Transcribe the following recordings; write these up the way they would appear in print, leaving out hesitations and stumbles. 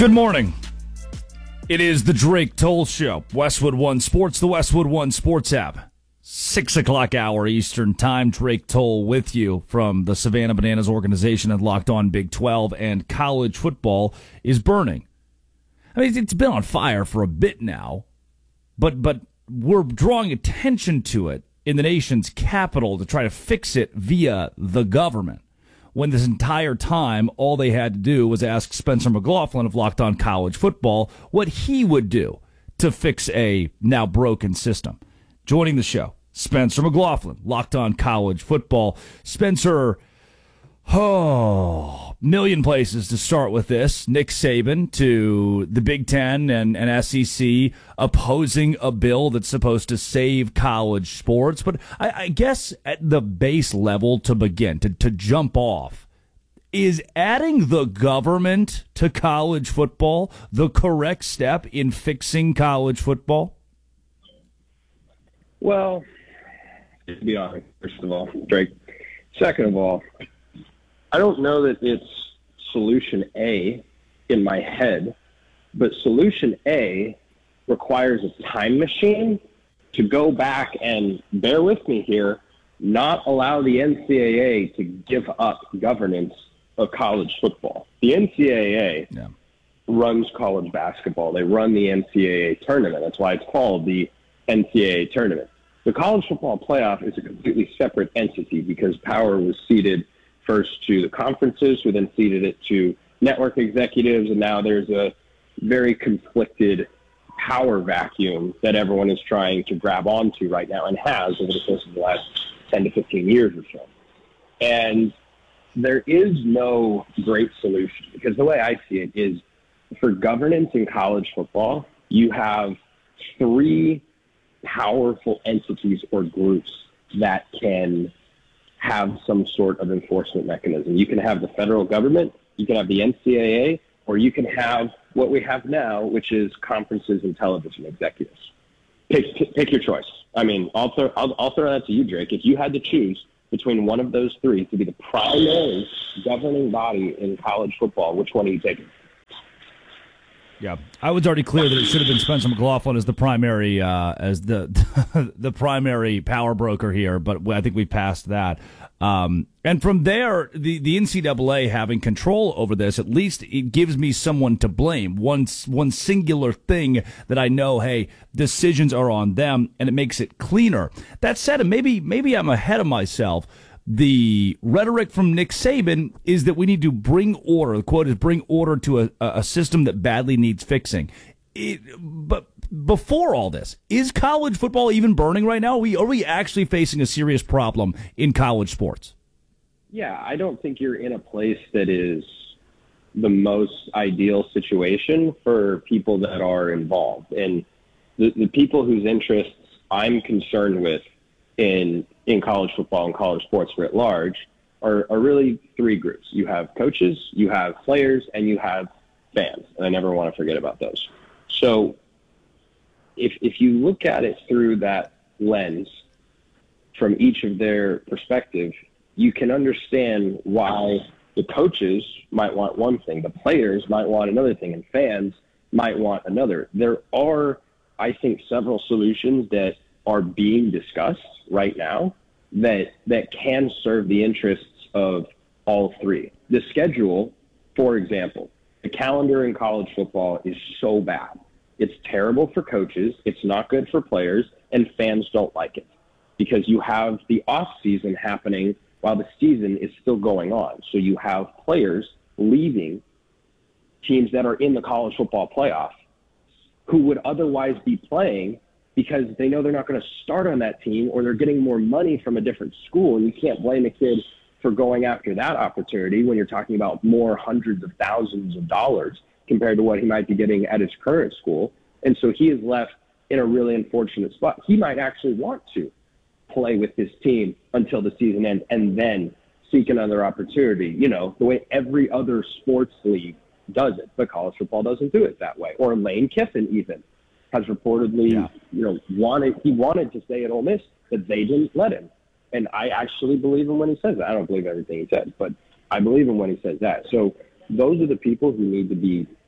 Good morning. It is the Drake Toll Show. Westwood One Sports, the Westwood One Sports app. 6 o'clock hour Eastern time. Drake Toll with you from the Savannah Bananas organization and Locked On Big 12, and college football is burning. I mean, it's been on fire for a bit now, but we're drawing attention to it in the nation's capital to try to fix it via the government, when this entire time all they had to do was ask Spencer McLaughlin of Locked On College Football what he would do to fix a now broken system. Joining the show, Spencer McLaughlin, Locked On College Football. Spencer, million places to start with this. Nick Saban to the Big Ten and SEC opposing a bill that's supposed to save college sports. But I guess at the base level to begin, to jump off, is adding the government to college football the correct step in fixing college football? Well, to be honest, first of all, Drake. Second of all, I don't know that it's solution A in my head, but solution A requires a time machine to go back and, bear with me here, not allow the NCAA to give up governance of college football. The NCAA runs college basketball. They run the NCAA tournament. That's why it's called the NCAA tournament. The college football playoff is a completely separate entity because power was ceded first to the conferences, who then ceded it to network executives, and now there's a very conflicted power vacuum that everyone is trying to grab onto right now and has over the course of the last 10 to 15 years or so. And there is no great solution because the way I see it is for governance in college football, you have three powerful entities or groups that can have some sort of enforcement mechanism. You can have the federal government, you can have the NCAA, or you can have what we have now, which is conferences and television executives. Pick your choice. I mean, I'll throw that to you, Drake. If you had to choose between one of those three to be the primary governing body in college football, which one are you taking? Yeah, I was already clear that it should have been Spencer McLaughlin as the primary, as the primary power broker here, but I think we passed that. And from there, the NCAA having control over this, at least it gives me someone to blame. One singular thing that I know, hey, decisions are on them, and it makes it cleaner. That said, and maybe I'm ahead of myself. The rhetoric from Nick Saban is that we need to bring order. The quote is bring order to a system that badly needs fixing. But before all this, is college football even burning right now? Are we actually facing a serious problem in college sports? Yeah, I don't think you're in a place that is the most ideal situation for people that are involved. And the people whose interests I'm concerned with in college football and college sports writ large are really three groups. You have coaches, you have players, and you have fans. And I never want to forget about those. So if you look at it through that lens from each of their perspective, you can understand why the coaches might want one thing, the players might want another thing, and fans might want another. There are, I think, several solutions that are being discussed right now that can serve the interests of all three. The schedule, for example, the calendar in college football is so bad. It's terrible for coaches, it's not good for players, and fans don't like it because you have the off season happening while the season is still going on. So you have players leaving teams that are in the college football playoff who would otherwise be playing because they know they're not going to start on that team, or they're getting more money from a different school. And you can't blame a kid for going after that opportunity when you're talking about more hundreds of thousands of dollars compared to what he might be getting at his current school. And so he is left in a really unfortunate spot. He might actually want to play with his team until the season ends and then seek another opportunity, you know, the way every other sports league does it. But college football doesn't do it that way. Or Lane Kiffin even has reportedly, wanted to stay at Ole Miss, but they didn't let him. And I actually believe him when he says that. I don't believe everything he says, but I believe him when he says that. So those are the people who need to be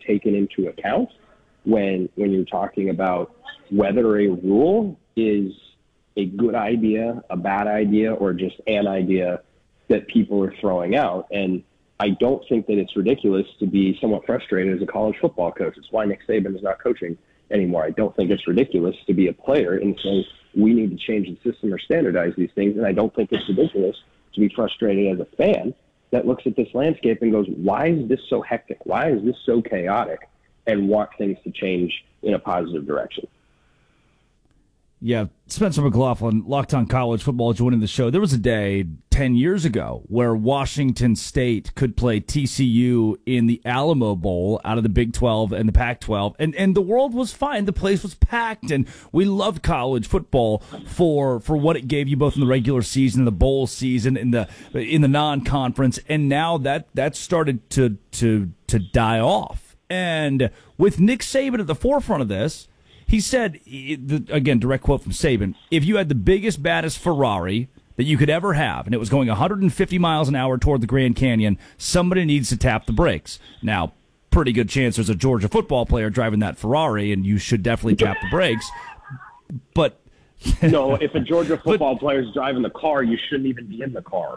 taken into account when you're talking about whether a rule is a good idea, a bad idea, or just an idea that people are throwing out. And I don't think that it's ridiculous to be somewhat frustrated as a college football coach. It's why Nick Saban is not coaching anymore. I don't think it's ridiculous to be a player and say we need to change the system or standardize these things. And I don't think it's ridiculous to be frustrated as a fan that looks at this landscape and goes, why is this so hectic? Why is this so chaotic? And want things to change in a positive direction. Yeah, Spencer McLaughlin, Locked On College Football, joining the show. There was a day 10 years ago where Washington State could play TCU in the Alamo Bowl out of the Big 12 and the Pac-12, and the world was fine. The place was packed, and we loved college football for what it gave you both in the regular season and the bowl season, in the non-conference, and now that started to die off. And with Nick Saban at the forefront of this, he said, again, direct quote from Saban, if you had the biggest, baddest Ferrari that you could ever have, and it was going 150 miles an hour toward the Grand Canyon, somebody needs to tap the brakes. Now, pretty good chance there's a Georgia football player driving that Ferrari, and you should definitely tap the brakes. But no, if a Georgia football player is driving the car, you shouldn't even be in the car.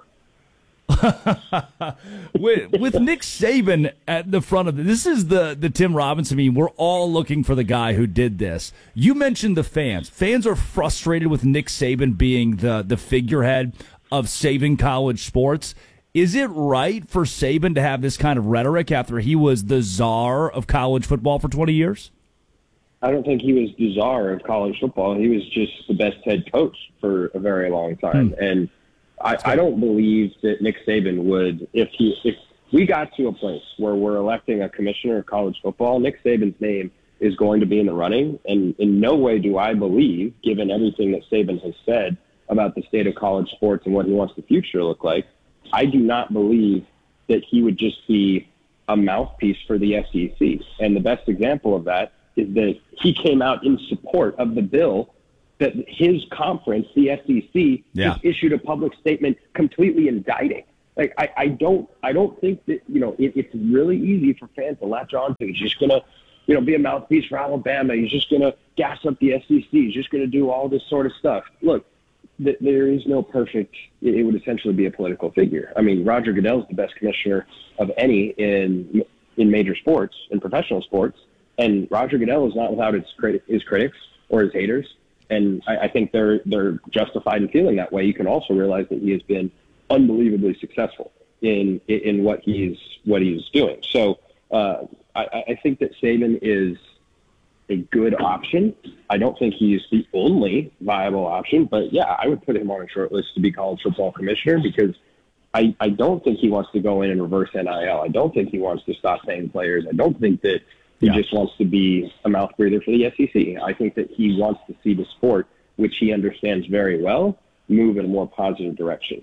with Nick Saban at the front of it, this is the Tim Robinson. I mean, we're all looking for the guy who did this. You mentioned the fans. Fans are frustrated with Nick Saban being the figurehead of saving college sports. Is it right for Saban to have this kind of rhetoric after he was the czar of college football for 20 years? I don't think he was the czar of college football. He was just the best head coach for a very long time. And I don't believe that Nick Saban would, if we got to a place where we're electing a commissioner of college football, Nick Saban's name is going to be in the running. And in no way do I believe, given everything that Saban has said about the state of college sports and what he wants the future to look like, I do not believe that he would just be a mouthpiece for the SEC. And the best example of that is that he came out in support of the bill that his conference, the SEC, just issued a public statement completely indicting. Like, I don't think that, it's really easy for fans to latch on to. He's just going to, be a mouthpiece for Alabama. He's just going to gas up the SEC. He's just going to do all this sort of stuff. Look, there is no perfect, it would essentially be a political figure. I mean, Roger Goodell is the best commissioner of any in major sports, in professional sports. And Roger Goodell is not without his critics or his haters. And I think they're justified in feeling that way. You can also realize that he has been unbelievably successful in what he's doing. So I think that Saban is a good option. I don't think he's the only viable option, but yeah, I would put him on a short list to be college football commissioner because I don't think he wants to go in and reverse NIL. I don't think he wants to stop paying players. I don't think that he just wants to be a mouth breather for the SEC. I think that he wants to see the sport, which he understands very well, move in a more positive direction.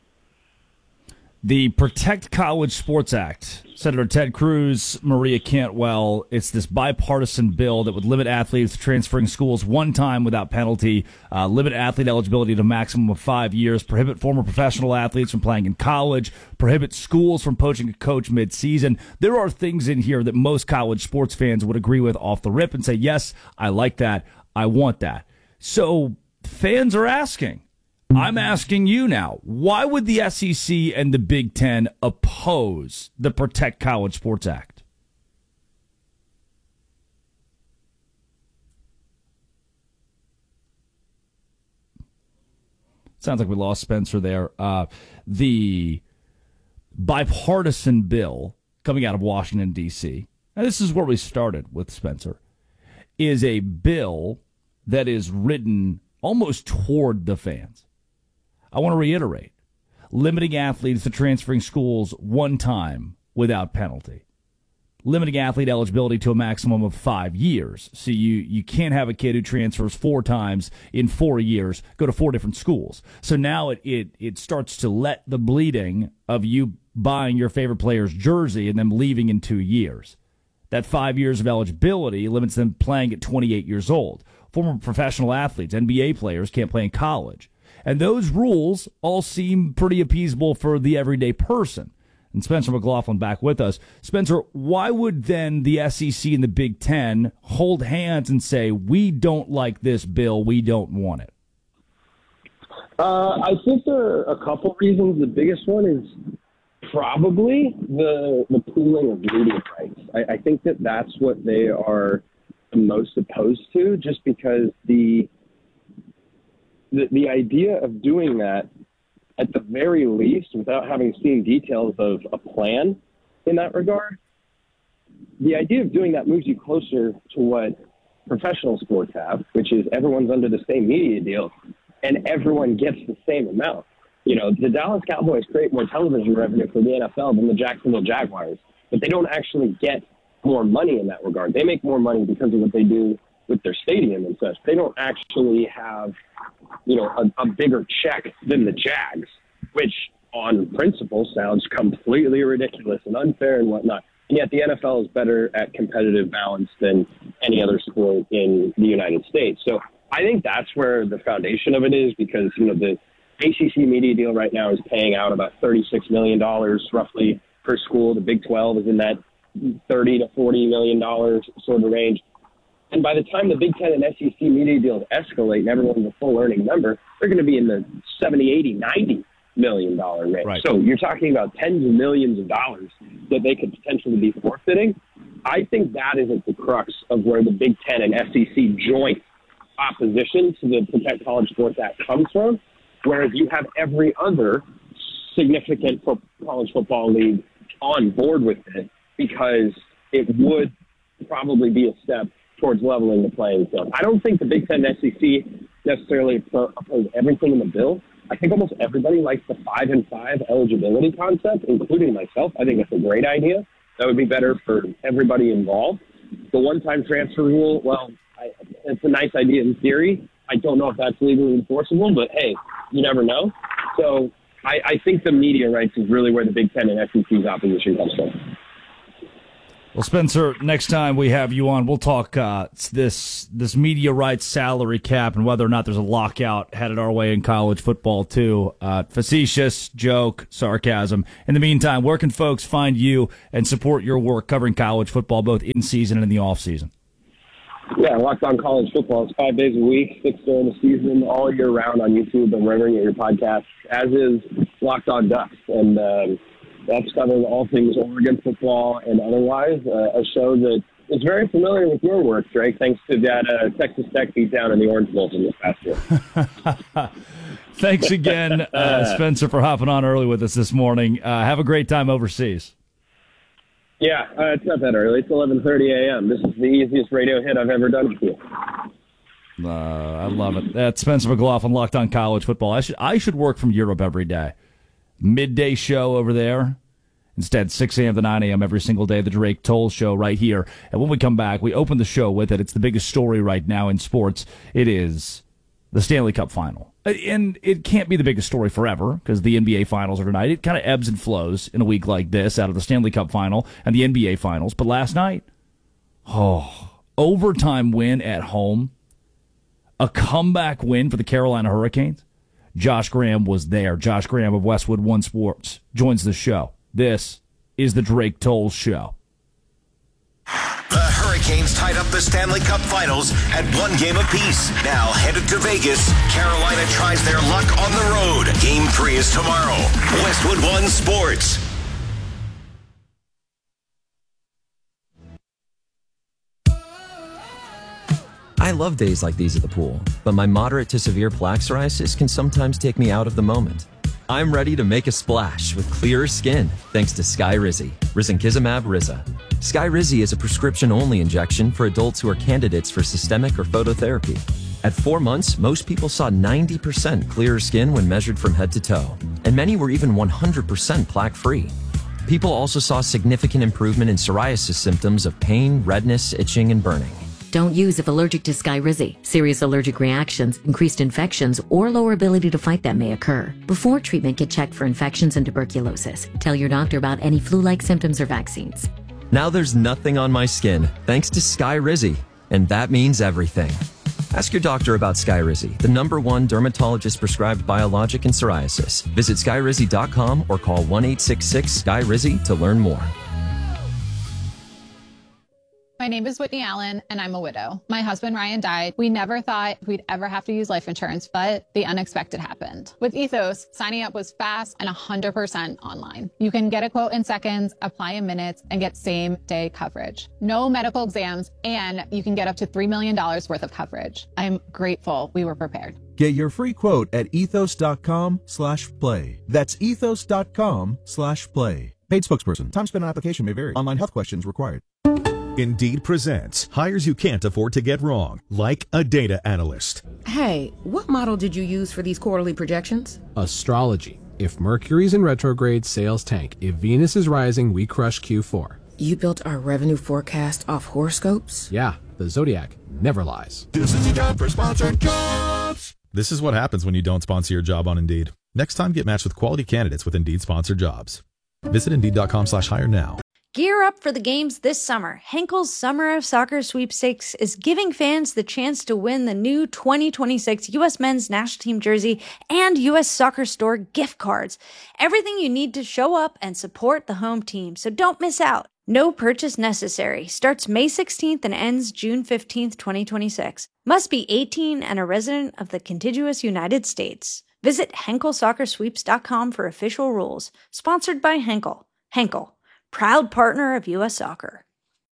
The Protect College Sports Act, Senator Ted Cruz, Maria Cantwell, it's this bipartisan bill that would limit athletes transferring schools one time without penalty, limit athlete eligibility to a maximum of 5 years, prohibit former professional athletes from playing in college, prohibit schools from poaching a coach mid-season. There are things in here that most college sports fans would agree with off the rip and say, yes, I like that, I want that. So fans are asking. I'm asking you now, why would the SEC and the Big Ten oppose the Protect College Sports Act? Sounds like we lost Spencer there. The bipartisan bill coming out of Washington, D.C., and this is where we started with Spencer, is a bill that is written almost toward the fans. I want to reiterate, limiting athletes to transferring schools one time without penalty. Limiting athlete eligibility to a maximum of 5 years. So you can't have a kid who transfers 4 times in 4 years, go to 4 different schools. So now it starts to let the bleeding of you buying your favorite player's jersey and them leaving in 2 years. That 5 years of eligibility limits them playing at 28 years old. Former professional athletes, NBA players, can't play in college. And those rules all seem pretty appeasable for the everyday person. and Spencer McLaughlin back with us. Spencer, why would then the SEC and the Big Ten hold hands and say, we don't like this bill, we don't want it? I think there are a couple reasons. The biggest one is probably the pooling of media rights. I think that's what they are the most opposed to, just because the idea of doing that, at the very least, without having seen details of a plan in that regard, the idea of doing that moves you closer to what professional sports have, which is everyone's under the same media deal and everyone gets the same amount. You know, the Dallas Cowboys create more television revenue for the NFL than the Jacksonville Jaguars, but they don't actually get more money in that regard. They make more money because of what they do with their stadium and such. They don't actually have, you know, a bigger check than the Jags, which on principle sounds completely ridiculous and unfair and whatnot. And yet the NFL is better at competitive balance than any other sport in the United States. So I think that's where the foundation of it is, because, you know, the ACC media deal right now is paying out about $36 million roughly per school. The Big 12 is in that $30 to $40 million sort of range. And by the time the Big Ten and SEC media deals escalate and everyone's a full earning member, they're going to be in the $70, $80, $90 million range. Right. So you're talking about tens of millions of dollars that they could potentially be forfeiting. I think that is at the crux of where the Big Ten and SEC joint opposition to the Protect College Sports Act comes from, whereas you have every other significant college football league on board with it, because it would probably be a step towards leveling the playing field. I don't think the Big Ten and SEC necessarily oppose everything in the bill. I think almost everybody likes the 5-and-5 eligibility concept, including myself. I think it's a great idea. That would be better for everybody involved. The one-time transfer rule, well, it's a nice idea in theory. I don't know if that's legally enforceable, but hey, you never know. So I think the media rights is really where the Big Ten and SEC's opposition comes from. Well, Spencer, next time we have you on, we'll talk this media rights salary cap and whether or not there's a lockout headed our way in college football, too. Facetious, joke, sarcasm. In the meantime, where can folks find you and support your work covering college football, both in season and in the off season? Yeah, Locked On College Football. It's 5 days a week, 6 during the season, all year round on YouTube and wherever you get your podcasts, as is Locked On Ducks. And that's covering all things Oregon football and otherwise. A show that is very familiar with your work, Drake, thanks to that Texas Tech beatdown in the Orange Bowl from this past year. Thanks again, Spencer, for hopping on early with us this morning. Have a great time overseas. Yeah, it's not that early. It's 11:30 a.m. This is the easiest radio hit I've ever done with you. I love it. That's Spencer McLaughlin, Locked On College Football. I should work from Europe every day. Midday show over there. Instead, 6 a.m. to 9 a.m. every single day, the Drake Toll Show right here. And when we come back, we open the show with it. It's the biggest story right now in sports. It is the Stanley Cup Final. And it can't be the biggest story forever because the NBA Finals are tonight. It kind of ebbs and flows in a week like this out of the Stanley Cup Final and the NBA Finals. But last night, overtime win at home, a comeback win for the Carolina Hurricanes. Josh Graham was there. Josh Graham of Westwood One Sports joins the show. This is the Drake Toll Show. The Hurricanes tied up the Stanley Cup Finals at 1 game apiece. Now headed to Vegas, Carolina tries their luck on the road. Game 3 is tomorrow. Westwood One Sports. I love days like these at the pool, but my moderate to severe plaque psoriasis can sometimes take me out of the moment. I'm ready to make a splash with clearer skin thanks to Skyrizi, risankizumab Riza. Skyrizi is a prescription-only injection for adults who are candidates for systemic or phototherapy. At 4 months, most people saw 90% clearer skin when measured from head to toe, and many were even 100% plaque-free. People also saw significant improvement in psoriasis symptoms of pain, redness, itching, and burning. Don't use if allergic to Skyrizi. Serious allergic reactions, increased infections, or lower ability to fight them may occur. Before treatment, get checked for infections and tuberculosis. Tell your doctor about any flu-like symptoms or vaccines. Now there's nothing on my skin thanks to Skyrizi, and that means everything. Ask your doctor about Skyrizi, the #1 dermatologist-prescribed biologic in psoriasis. Visit Skyrizi.com or call 1-866-SKY-RIZZI to learn more. My name is Whitney Allen, and I'm a widow. My husband, Ryan, died. We never thought we'd ever have to use life insurance, but the unexpected happened. With Ethos, signing up was fast and 100% online. You can get a quote in seconds, apply in minutes, and get same-day coverage. No medical exams, and you can get up to $3 million worth of coverage. I'm grateful we were prepared. Get your free quote at ethos.com/play. That's ethos.com/play. Paid spokesperson. Time spent on application may vary. Online health questions required. Indeed presents hires you can't afford to get wrong, like a data analyst. Hey, what model did you use for these quarterly projections? Astrology. If Mercury's in retrograde, sales tank. If Venus is rising, we crush Q4. You built our revenue forecast off horoscopes? Yeah, the Zodiac never lies. This is your job for sponsored jobs. This is what happens when you don't sponsor your job on Indeed. Next time, get matched with quality candidates with Indeed sponsored jobs. Visit Indeed.com/hire now. Gear up for the games this summer. Henkel's Summer of Soccer Sweepstakes is giving fans the chance to win the new 2026 U.S. Men's National Team jersey and U.S. Soccer Store gift cards. Everything you need to show up and support the home team, so don't miss out. No purchase necessary. Starts May 16th and ends June 15th, 2026. Must be 18 and a resident of the contiguous United States. Visit HenkelSoccerSweeps.com for official rules. Sponsored by Henkel. Henkel, proud partner of U.S. Soccer.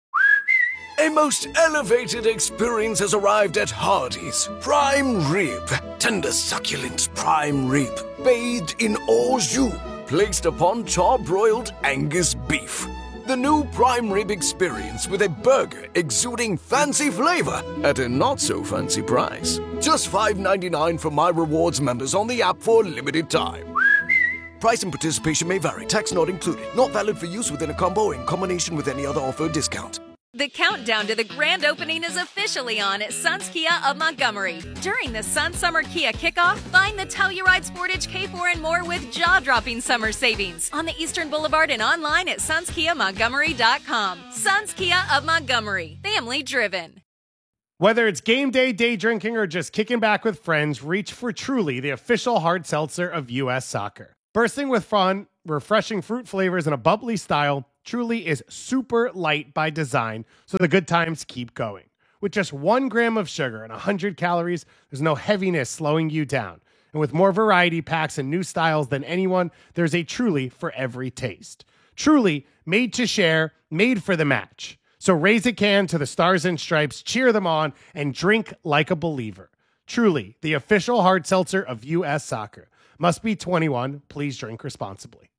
A most elevated experience has arrived at Hardee's. Prime rib. Tender, succulent prime rib. Bathed in au jus. Placed upon char-broiled Angus beef. The new prime rib experience with a burger exuding fancy flavor at a not-so-fancy price. Just $5.99 for My Rewards members on the app for a limited time. Price and participation may vary. Tax not included. Not valid for use within a combo or in combination with any other offer or discount. The countdown to the grand opening is officially on at Suns Kia of Montgomery. During the Sun Summer Kia Kickoff, find the Telluride Sportage K4 and more with jaw-dropping summer savings on the Eastern Boulevard and online at SunsKiaMontgomery.com. Suns Kia of Montgomery. Family driven. Whether it's game day, day drinking, or just kicking back with friends, reach for Truly, the official hard seltzer of U.S. Soccer. Bursting with fun, refreshing fruit flavors, and a bubbly style, Truly is super light by design, so the good times keep going. With just 1 gram of sugar and 100 calories, there's no heaviness slowing you down. And with more variety packs and new styles than anyone, there's a Truly for every taste. Truly, made to share, made for the match. So raise a can to the Stars and Stripes, cheer them on, and drink like a believer. Truly, the official hard seltzer of U.S. Soccer. Must be 21. Please drink responsibly.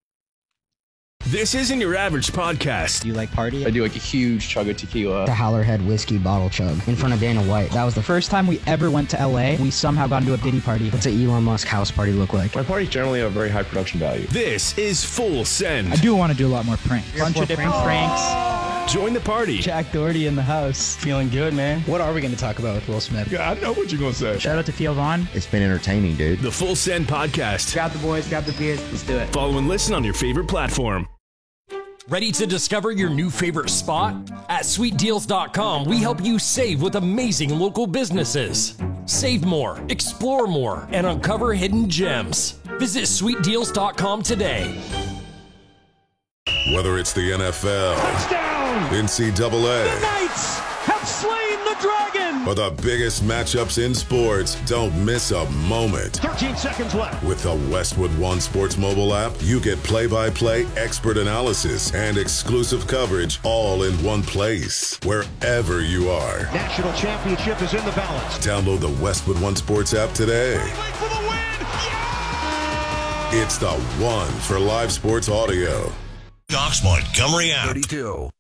This isn't your average podcast. Do you like party? I do like a huge chug of tequila. The Howlerhead whiskey bottle chug in front of Dana White. That was the first time we ever went to LA. We somehow got into a Diddy party. What's an Elon Musk house party look like? My parties generally have very high production value. This is Full Send. I do want to do a lot more pranks. Bunch of different pranks. Join the party. Jack Doherty in the house. Feeling good, man. What are we going to talk about with Will Smith? Yeah, I know what you're going to say. Shout out to Theo Vaughn. It's been entertaining, dude. The Full Send podcast. Grab the boys, grab the beers. Let's do it. Follow and listen on your favorite platform. Ready to discover your new favorite spot? At SweetDeals.com, we help you save with amazing local businesses. Save more, explore more, and uncover hidden gems. Visit SweetDeals.com today. Whether it's the NFL, touchdown, NCAA, the Knights have slain the dragon, or the biggest matchups in sports, don't miss a moment. 13 seconds left. With the Westwood One Sports mobile app, you get play-by-play expert analysis and exclusive coverage all in one place, wherever you are. National championship is in the balance. Download the Westwood One Sports app today. For the win. Yeah! It's the one for live sports audio. Doc's Montgomery app. 32.